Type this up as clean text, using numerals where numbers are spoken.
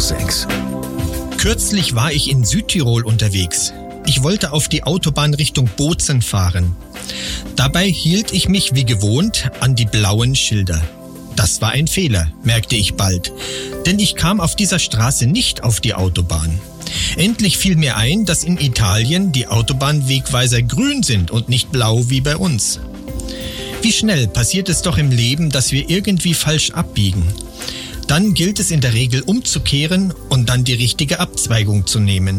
6. Kürzlich war ich in Südtirol unterwegs. Ich wollte auf die Autobahn Richtung Bozen fahren. Dabei hielt ich mich wie gewohnt an die blauen Schilder. Das war ein Fehler, merkte ich bald, denn ich kam auf dieser Straße nicht auf die Autobahn. Endlich fiel mir ein, dass in Italien die Autobahnwegweiser grün sind und nicht blau wie bei uns. Wie schnell passiert es doch im Leben, dass wir irgendwie falsch abbiegen. Dann gilt es in der Regel umzukehren und dann die richtige Abzweigung zu nehmen.